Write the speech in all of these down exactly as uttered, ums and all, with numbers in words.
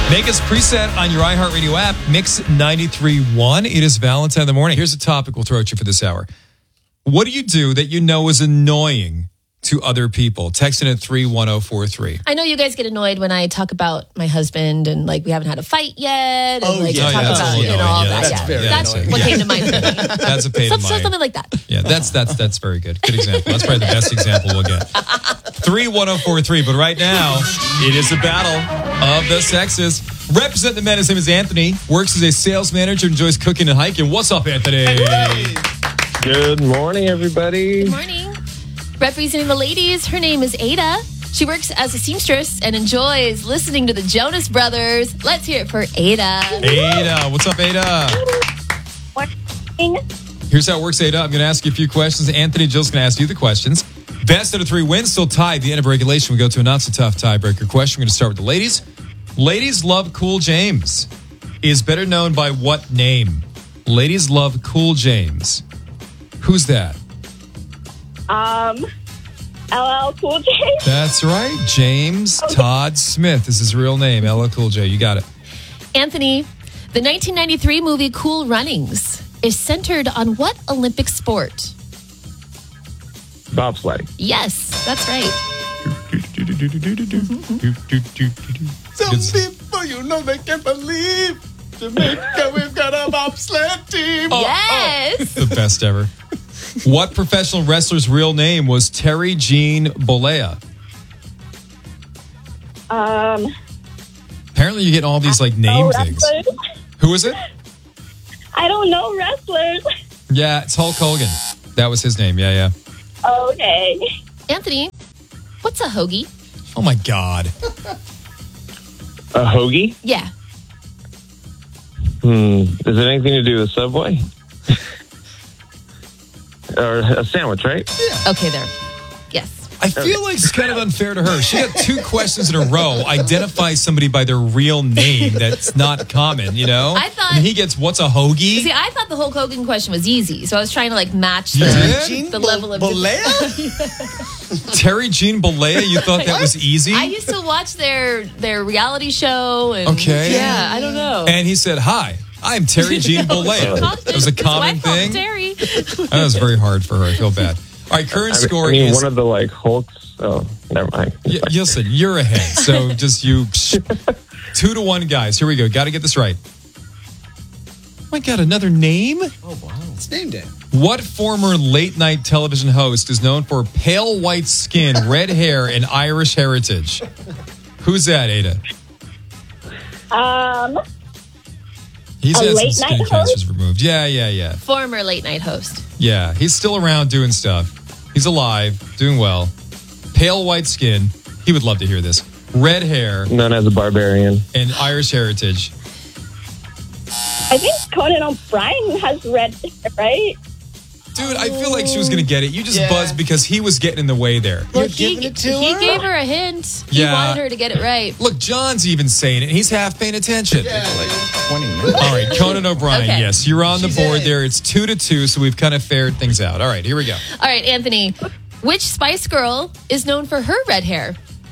Make us preset on your iHeartRadio app, Mix ninety-three point one. It is Valentine in the morning. Here's a topic we'll throw at you for this hour. What do you do that you know is annoying to other people? Text in at three one zero four three. I know you guys get annoyed when I talk about my husband and like we haven't had a fight yet. And, Oh, like, yeah. talk Oh, yeah, that's about a you know little all annoying. that. Yeah, Yeah, that's very that's annoying. what Yeah. came to mind for me. That's a pain So, in so mind. something like that. Yeah, that's that's that's very good. Good example. That's probably the best example we'll get. three one zero four three. But right now, it is a battle of the sexes. Represent the men. His name is Anthony. Works as a sales manager. Enjoys cooking and hiking. What's up, Anthony? Good morning, everybody. Good morning. Representing the ladies, her name is Ada. She works as a seamstress and enjoys listening to the Jonas Brothers. Let's hear it for Ada. Ada. What's up, Ada? Morning. Here's how it works, Ada. I'm going to ask you a few questions. Anthony and Jill's going to ask you the questions. Best out of three wins, still tied. At the end of regulation, we go to a not-so-tough tiebreaker question. We're going to start with the ladies. Ladies love Cool James. Is better known by what name? Ladies love Cool James. Who's that? Um, L L Cool J. That's right. James Todd Smith is his real name. L L Cool J. You got it. Anthony, the nineteen ninety-three movie Cool Runnings is centered on what Olympic sport? Bobsledding. Yes, that's right. Some people, you know, they can't believe Jamaica, we've got a bobsled team. Yes. The best ever. What professional wrestler's real name was Terry Jean Bollea? Um, Apparently you get all these like name oh, things. wrestlers. Who is it? I don't know wrestlers. Yeah, it's Hulk Hogan. That was his name. Yeah, yeah. Okay. Anthony, what's a hoagie? Oh my God. A hoagie? Yeah. Hmm. Is it anything to do with Subway? Or a sandwich, right? Okay, there. Yes. I feel like it's kind of unfair to her. She got two questions in a row. Identify somebody by their real name that's not common, you know? I thought- And he gets, what's a hoagie? See, I thought the Hulk Hogan question was easy, so I was trying to like match You the, did? the level of Bollea? Terry Jean Bollea, you thought that was easy? I used to watch their their reality show. And, Okay. Yeah, I don't know. And he said, hi, I'm Terry Jean Bollea. That was a His common wife called thing. Terry. That was very hard for her. I feel bad. All right, current I mean, score I mean, is... one of the like Hulks. Oh, never mind. Y- listen, you're ahead. So just you... Two to one, guys. Here we go. Got to get this right. Oh my God, another name? Oh, wow. It's named it. What former late-night television host is known for pale white skin, red hair, and Irish heritage? Who's that, Ada? Um, He's A had some late skin night cancers removed. Yeah, yeah, yeah. Former late night host. Yeah, he's still around doing stuff. He's alive, doing well. Pale white skin. He would love to hear this. Red hair Known as a barbarian. and Irish heritage. I think Conan O'Brien has red hair, right? Dude, I feel like she was going to get it. You just Yeah. buzzed because he was getting in the way there. Well, You're he, giving it to he her? gave her a hint. He Yeah. wanted her to get it right. Look, John's even saying it. He's half paying attention. twenty minutes. All right, Conan O'Brien, Okay. yes. You're on the She's board in. there. It's two to two, so we've kind of fared things out. All right, here we go. All right, Anthony. Which Spice Girl is known for her red hair?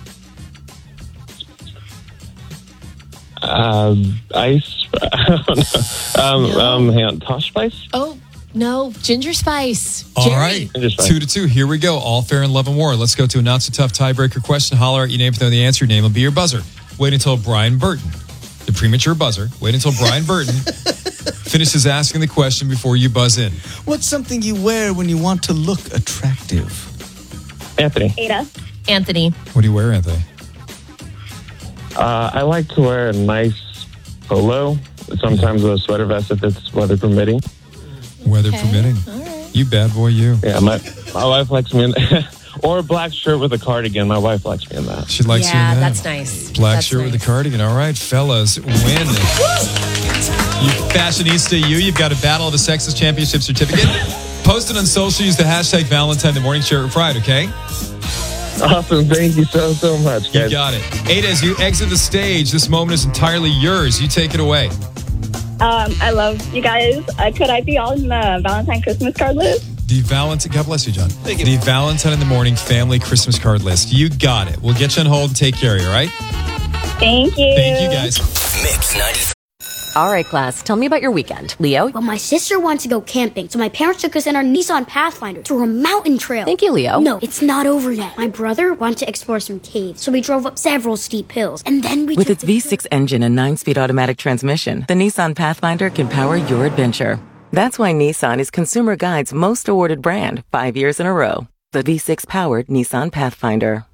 Um, ice. I don't know. Um, No. um, hang on. Tosh Spice? Oh, no. Ginger Spice. All Jerry. right, Just fine. two to two. Here we go. All fair in love and war. Let's go to a not so tough tiebreaker question. Holler out your name if you know the answer. Your name will be your buzzer. Wait until Brian Burton, the premature buzzer. Wait until Brian Burton finishes asking the question before you buzz in. What's something you wear when you want to look attractive? Anthony. Ada. Anthony. What do you wear, Anthony? Uh, I like to wear a nice polo. Sometimes a sweater vest if it's weather permitting. Weather Okay. permitting. All right. You bad boy, you. Yeah, my my wife likes me in or a black shirt with a cardigan. My wife likes me in that. She likes you in Yeah, that. that's nice. Black That's shirt with nice. a cardigan. All right, fellas, win. You fashionista, you. You've got a Battle of the Sexes Championship certificate. Post it on social. Use the hashtag Valentine the Morning Shirt Pride, okay? Awesome. Thank you so, so much, You guys. got it. Ada, as you exit the stage, this moment is entirely yours. You take it away. Um, I love you guys. Uh, could I be on the Valentine Christmas card list? The Valentine, God bless you, John. The Valentine in the Morning family Christmas card list. You got it. We'll get you on hold and take care of you, all right? Thank you. Thank you, guys. Mix ninety-three. All right, class, tell me about your weekend. Leo? Well, my sister wanted to go camping, so my parents took us in our Nissan Pathfinder through a mountain trail. Thank you, Leo. No, it's not over yet. My brother wanted to explore some caves, so we drove up several steep hills, and then we With took its V six engine and nine-speed automatic transmission, the Nissan Pathfinder can power your adventure. That's why Nissan is Consumer Guide's most awarded brand five years in a row. The V six-powered Nissan Pathfinder.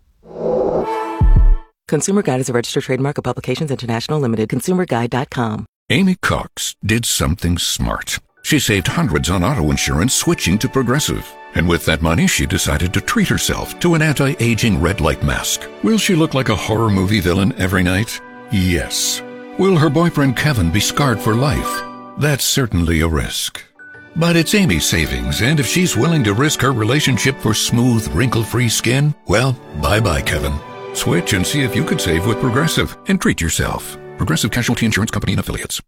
Consumer Guide is a registered trademark of Publications International Limited. consumer guide dot com. Amy Cox did something smart. She saved hundreds on auto insurance switching to Progressive. And with that money, she decided to treat herself to an anti-aging red light mask. Will she look like a horror movie villain every night? Yes. Will her boyfriend Kevin be scarred for life? That's certainly a risk. But it's Amy's savings, and if she's willing to risk her relationship for smooth, wrinkle-free skin, well, bye-bye, Kevin. Switch and see if you could save with Progressive and treat yourself. Progressive Casualty Insurance Company and Affiliates.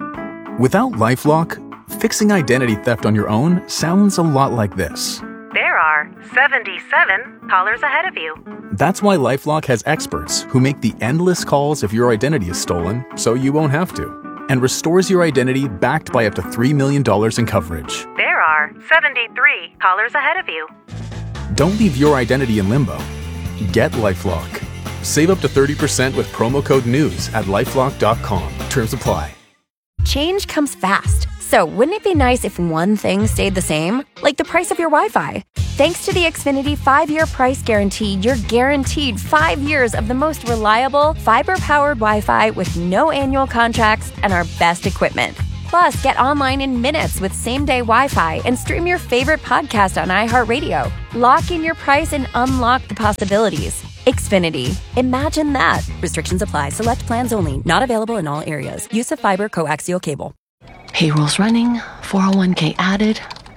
Without LifeLock, fixing identity theft on your own sounds a lot like this. There are seventy-seven callers ahead of you. That's why LifeLock has experts who make the endless calls if your identity is stolen, so you won't have to, and restores your identity backed by up to three million dollars in coverage. There are seventy-three callers ahead of you. Don't leave your identity in limbo. Get LifeLock. Save up to thirty percent with promo code NEWS at lifelock dot com. Terms apply. Change comes fast. So wouldn't it be nice if one thing stayed the same? Like the price of your Wi-Fi. Thanks to the Xfinity five-year price guarantee, you're guaranteed five years of the most reliable, fiber-powered Wi-Fi with no annual contracts and our best equipment. Plus, get online in minutes with same-day Wi-Fi and stream your favorite podcast on iHeartRadio. Lock in your price and unlock the possibilities. Xfinity. Imagine that. Restrictions apply. Select plans only. Not available in all areas. Use of fiber coaxial cable. Payroll's running. four oh one k added.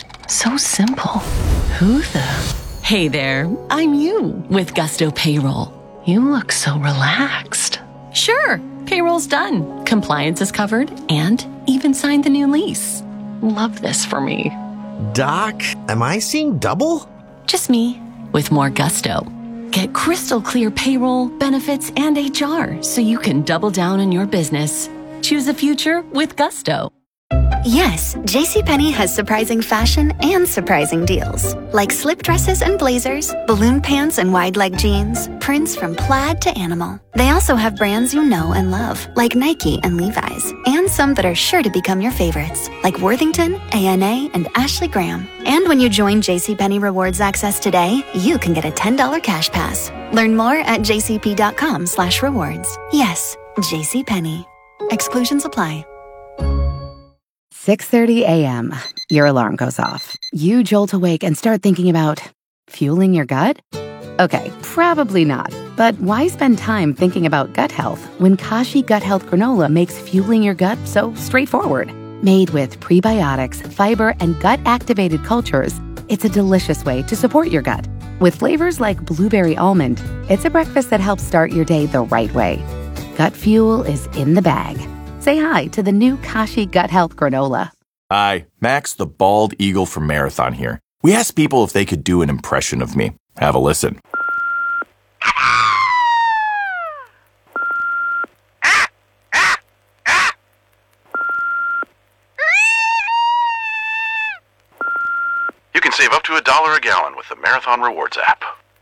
So simple. Who the? Hey there. I'm you with Gusto Payroll. You look so relaxed. Sure. Payroll's done. Compliance is covered and even signed the new lease. Love this for me. Doc, am I seeing double? Just me with more gusto. Get crystal clear payroll, benefits, and H R so you can double down on your business. Choose the future with Gusto. Yes, JCPenney has surprising fashion and surprising deals. Like slip dresses and blazers, balloon pants and wide leg jeans, prints from plaid to animal. They also have brands you know and love, like Nike and Levi's, and some that are sure to become your favorites, like Worthington, A N A, and Ashley Graham. And when you join JCPenney Rewards Access today, you can get a ten dollars cash pass. Learn more at jcp.com slash rewards. Yes, JCPenney. Exclusions apply. six thirty a.m. Your alarm goes off. You jolt awake and start thinking about fueling your gut? Okay, probably not. But why spend time thinking about gut health when Kashi Gut Health Granola makes fueling your gut so straightforward? Made with prebiotics, fiber, and gut-activated cultures, it's a delicious way to support your gut. With flavors like blueberry almond, it's a breakfast that helps start your day the right way. Gut fuel is in the bag. Say hi to the new Kashi Gut Health Granola. Hi, Max the Bald Eagle from Marathon here. We asked people if they could do an impression of me. Have a listen. You can save up to a dollar a gallon with the Marathon Rewards app.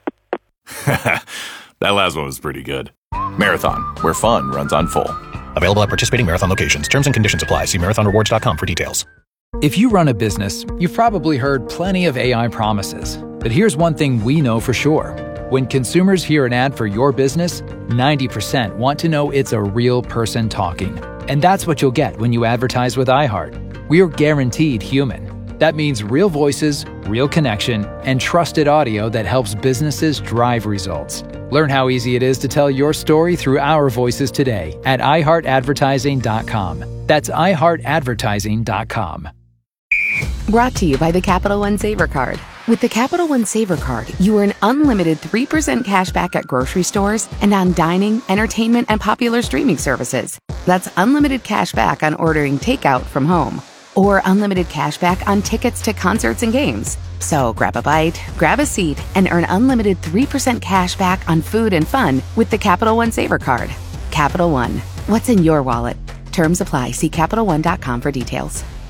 That last one was pretty good. Marathon, where fun runs on full. Available at participating Marathon locations. Terms and conditions apply. See marathon rewards dot com for details. If you run a business, you've probably heard plenty of A I promises. But here's one thing we know for sure. When consumers hear an ad for your business, ninety percent want to know it's a real person talking. And that's what you'll get when you advertise with iHeart. We're guaranteed human. That means real voices, real connection, and trusted audio that helps businesses drive results. Learn how easy it is to tell your story through our voices today at i heart advertising dot com. That's i heart advertising dot com. Brought to you by the Capital One Saver Card. With the Capital One Saver Card, you earn unlimited three percent cash back at grocery stores and on dining, entertainment, and popular streaming services. That's unlimited cash back on ordering takeout from home. Or unlimited cash back on tickets to concerts and games. So grab a bite, grab a seat, and earn unlimited three percent cash back on food and fun with the Capital One Saver Card. Capital One. What's in your wallet? Terms apply. See Capital One dot com for details.